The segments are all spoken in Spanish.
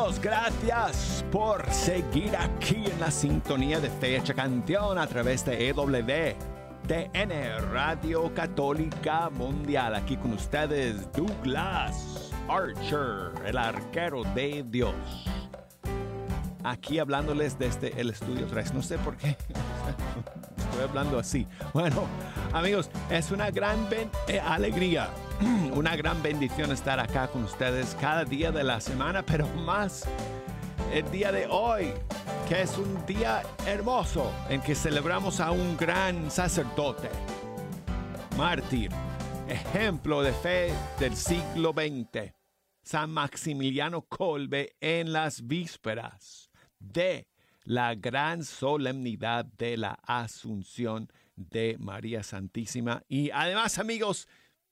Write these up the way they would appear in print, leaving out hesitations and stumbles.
amigos, gracias por seguir aquí en la sintonía de Fe Hecha Canción a través de EWTN, Radio Católica Mundial. Aquí con ustedes, Douglas Archer, el arquero de Dios. Aquí hablándoles desde el Estudio 3. No sé por qué estoy hablando así. Bueno, amigos, es una gran alegría, una gran bendición estar acá con ustedes cada día de la semana, pero más el día de hoy, que es un día hermoso en que celebramos a un gran sacerdote, mártir, ejemplo de fe del siglo XX, San Maximiliano Kolbe, en las vísperas de la gran solemnidad de la Asunción de María Santísima. Y además, amigos,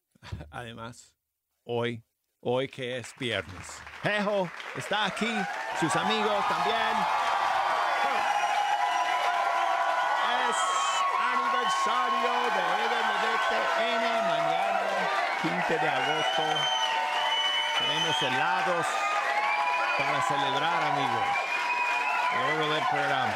hoy que es viernes, Jejo está aquí, sus amigos también. Es aniversario de EWTN, mañana 15 de agosto. Tenemos helados para celebrar, amigos. Luego del programa.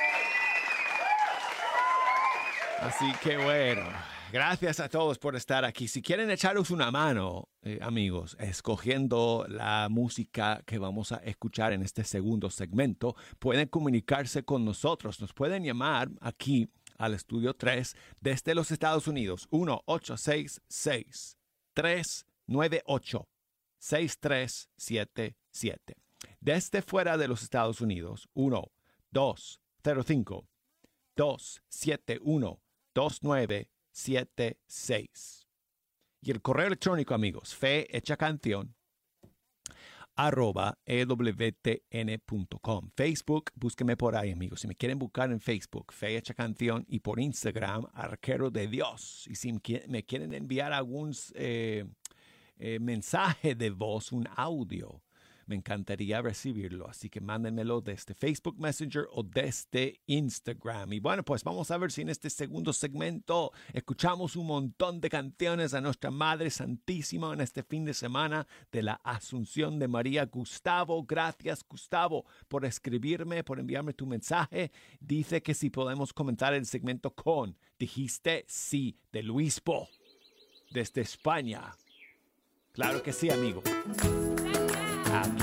Así que bueno, gracias a todos por estar aquí. Si quieren echaros una mano, amigos, escogiendo la música que vamos a escuchar en este segundo segmento, pueden comunicarse con nosotros. Nos pueden llamar aquí al Estudio 3 desde los Estados Unidos. 1-866-398-6377. Desde fuera de los Estados Unidos, 1-205-271-2976. Y el correo electrónico, amigos, fehechacanción @ewtn.com. Facebook, búsquenme por ahí, amigos. Si me quieren buscar en Facebook, Fe Hecha Canción, y por Instagram, Arquero de Dios. Y si me quieren enviar algún mensaje de voz, un audio, me encantaría recibirlo, así que mándenmelo desde Facebook Messenger o desde Instagram. Y bueno, pues vamos a ver si en este segundo segmento escuchamos un montón de canciones a nuestra Madre Santísima en este fin de semana de la Asunción de María. Gustavo, gracias Gustavo por escribirme, por enviarme tu mensaje. Dice que si podemos comentar el segmento con Dijiste Sí, de Luispo, desde España. Claro que sí, amigo. Aquí